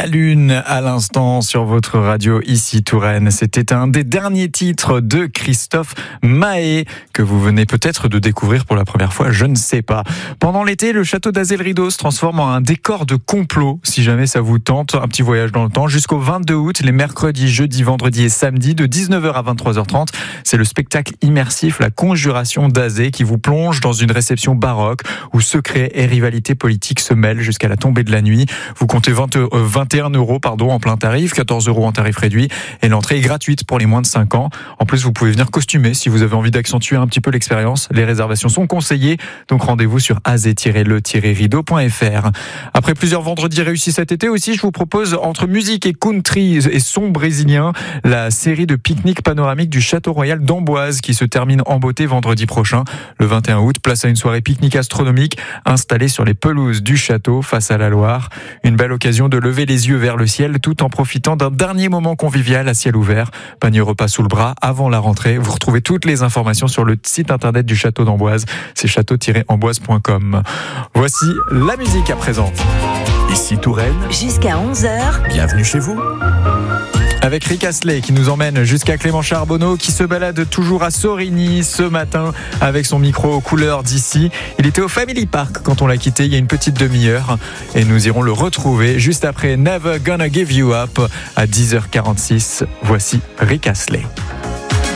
Lune à l'instant sur votre radio ici Touraine. C'était un des derniers titres de Christophe Mahé que vous venez peut-être de découvrir pour la première fois, je ne sais pas. Pendant l'été, le château d'Azay-le-Rideau se transforme en un décor de complot, si jamais ça vous tente. Un petit voyage dans le temps jusqu'au 22 août, les mercredis, jeudis, vendredis et samedis de 19h à 23h30. C'est le spectacle immersif La Conjuration d'Azay qui vous plonge dans une réception baroque où secrets et rivalités politiques se mêlent jusqu'à la tombée de la nuit. Vous comptez 21 € en plein tarif, 14 € en tarif réduit et l'entrée est gratuite pour les moins de 5 ans. En plus, vous pouvez venir costumé si vous avez envie d'accentuer un petit peu l'expérience. Les réservations sont conseillées, donc rendez-vous sur azay-le-rideau.fr. Après plusieurs vendredis réussis cet été aussi, je vous propose entre musique et country et son brésilien, la série de pique-nique panoramique du Château Royal d'Amboise qui se termine en beauté vendredi prochain. Le 21 août, place à une soirée pique-nique astronomique installée sur les pelouses du château face à la Loire. Une belle occasion de lever les yeux vers le ciel tout en profitant d'un dernier moment convivial à ciel ouvert. Panier repas sous le bras avant la rentrée. Vous retrouvez toutes les informations sur le site internet du château d'Amboise. C'est château-amboise.com. Voici la musique à présent. Ici Touraine. Jusqu'à 11h. Bienvenue chez vous. Avec Rick Astley qui nous emmène jusqu'à Clément Charbonneau qui se balade toujours à Sorigny ce matin avec son micro aux couleurs d'ici. Il était au Family Park quand on l'a quitté il y a une petite demi-heure et nous irons le retrouver juste après Never Gonna Give You Up à 10h46. Voici Rick Astley.